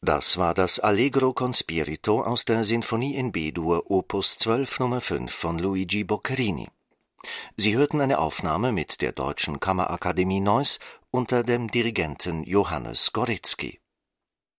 Das war das Allegro con Spirito aus der Sinfonie in B-Dur Opus 12 Nr. 5 von Luigi Boccherini. Sie hörten eine Aufnahme mit der Deutschen Kammerakademie Neuss unter dem Dirigenten Johannes Goretzky.